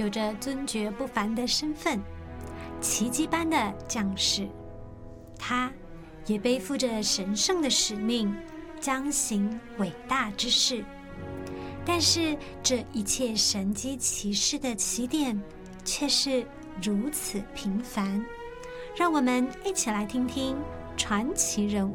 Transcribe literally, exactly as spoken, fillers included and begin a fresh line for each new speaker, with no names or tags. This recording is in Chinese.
有着尊爵不凡的身份，奇迹般的将士。他也背负着神圣的使命，将行伟大之事。但是这一切神迹奇事的起点却是如此平凡。让我们一起来听听传奇人物